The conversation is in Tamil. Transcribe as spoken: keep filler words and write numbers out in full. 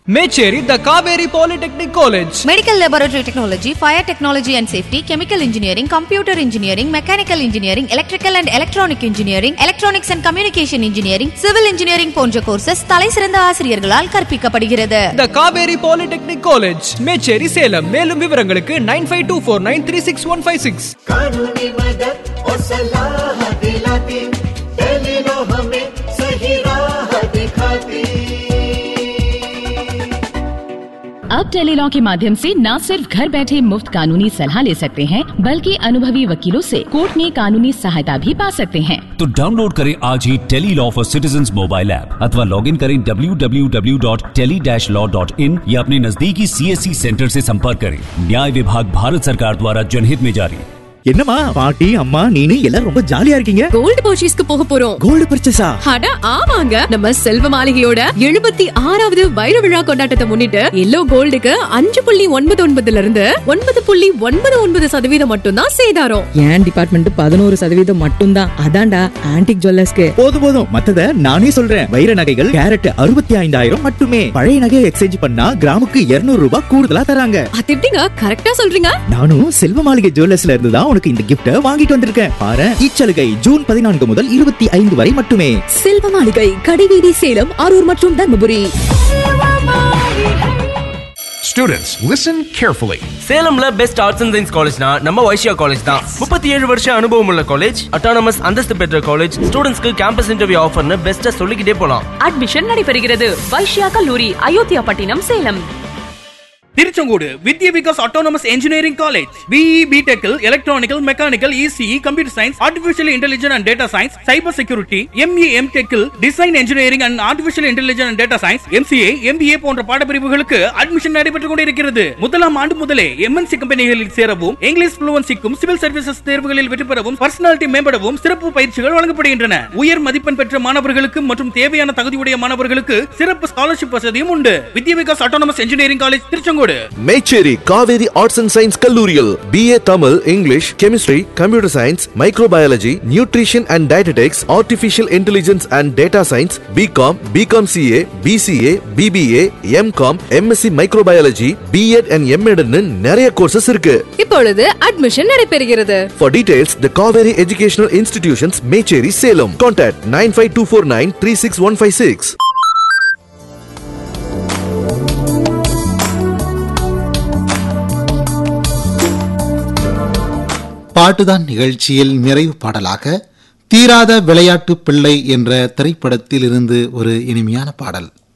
Mecheri, the Kaveri Polytechnic College. Medical Laboratory Technology, Fire Technology and Safety, Chemical Engineering, Computer Engineering, Mechanical Engineering, Electrical and Electronic Engineering, Electronics and Communication Engineering, Civil Engineering போன்ற கோர்சஸ் தலை சிறந்த ஆசிரியர்களால் கற்பிக்கப்படுகிறது. The Kaveri Polytechnic College, Mecheri, Salem. மேலும் விவரங்களுக்கு nine five two four nine three six one five six. कानूनी मदद और सलाह दिलाती, टेलीलॉ हमें सही राह दिखाती। अब टेलीलॉ के माध्यम से न सिर्फ घर बैठे मुफ्त कानूनी सलाह ले सकते हैं, बल्कि अनुभवी वकीलों से कोर्ट में कानूनी सहायता भी पा सकते हैं। तो डाउनलोड करें आज ही Tele-Law for citizens mobile app अथवा लॉग इन करें W W W dot tele dash law dot in या अपने नजदीकी सी एस सी सेंटर से संपर्क करें। न्याय विभाग भारत सरकार द्वारा जनहित में जारी। என்னமா பாட்டி அம்மா நீனு எல்லாரும் ரொம்ப ஜாலியா இருக்கீங்க. கோல்ட் பர்ச்சேஸ்க்கு போக போறோம். கோல்ட் பர்ச்சேஸா? அட ஆமாங்க. நம்ம செல்வ மாளிகையோட எழுபத்தி ஆறாவது வைர விழா கொண்டாட்டத்தை முன்னிட்டு எல்லோ கோல்டுக்கு அஞ்சு புள்ளி ஒன்பது ஒன்பதுல இருந்து ஒன்பது புள்ளி ஒன்பது ஒன்பது சதவீதம் மட்டும் தான் சேதாரம். ஏன் டிபார்ட்மெண்ட் பதினோரு சதவீதம் மட்டும் தான். அதான்டா ஆன்டிக் ஜுவல்லர்ஸ்க்கு. போதும் போதும் மத்தத நானே சொல்றேன். வைர நகைகள் கேரட் அறுபத்தி ஐந்தாயிரம் மட்டுமே. பழைய நகையை எக்ஸ்சேஞ்ச் பண்ணா கிராமுக்கு இருநூறு ரூபாய் கூடுதலா தராங்க. அது எப்படிங்க கரெக்டா சொல்றீங்க? நானும் செல்வ மாளிகை ஜுவல்லர்ஸ்ல இருந்து தான் உனக்கு இந்த கிஃப்ட் வாங்கிட்டு வந்திருக்கேன். பாரு, இச்சலுகை ஜூன் பதினான்கு முதல் இருபத்தி ஐந்து வரை மட்டுமே. செல்வ மாளிகை, கடைவீதி, சேலம், அரூர் மற்றும் Dharmapuri. Students, listen carefully. சேலம்ல best arts and science காலேஜ்னா நம்ம வைஷ்யா காலேஜ் தான். முப்பத்தி ஏழு வருஷம் அனுபவம் உள்ள காலேஜ், அட்டானமஸ் அந்தஸ்து பெற்ற காலேஜ், ஸ்டூடெண்ட்ஸ்க்கு கேம்பஸ் இன்டர்வியூ ஆஃபர்னு பெஸ்ட்டா சொல்லிக்கிட்டே போலாம். அட்மிஷன் நடைபெறுகிறது. வைஷ்யா கல்லூரி, அயோத்தியா பட்டினம், சேலம். திருச்செங்கோடு வித்யா Vikas autonomous engineering college. BE, பிடெக்கில் electronical, mechanical, ECE, computer science, artificial intelligence and data science, cyber security, ME, எம்டெக்கில் design engineering and artificial intelligence and data science, MCA, MBA போன்ற பாடப்பிரிவுகளுக்கு அட்மிஷன் நடைபெற்றுக் கொண்டிருக்கிறது. முதலாம் ஆண்டு முதலே எம்என்சி கம்பெனிகளில் சேரவும், இங்கிலீஷ் ஃப்ளூவன்சிக்கும், சிவில் சர்வீசஸ் தேர்வுகளில் வெற்றி பெறவும், பர்சனாலிட்டி மேம்படவும் சிறப்பு பயிற்சிகள் வழங்கப்படுகின்றன. உயர் மதிப்பெண் பெற்ற மாணவர்களுக்கு மற்றும் தேவையான தகுதியுடைய மாணவர்களுக்கு சிறப்பு ஸ்காலர்ஷிப் வசதியும் உண்டு. வித்யா Vikas autonomous engineering college, Tiruchengode. Mecheri Kaveri arts and science கல்லூரியில் BA Tamil, English, chemistry, computer science, microbiology, nutrition and dietetics, artificial intelligence and data science, BCom, BCom CA, PCA, BBA, M Com, MSc microbiology, BEd and MEd நிறைய கோர்சஸ் இருக்கு. இப்பொழுது அட்மிஷன் நடைபெறுகிறது. For details, the Kaveri Educational Institutions, Mecheri, Salem. Contact nine five two four nine three six one five six. பாட்டுதான் நிகழ்ச்சியில் நிறைவு பாடலாக தீராத விளையாட்டு பிள்ளை என்ற திரைப்படத்தில் இருந்து ஒரு இனிமையான பாடல்.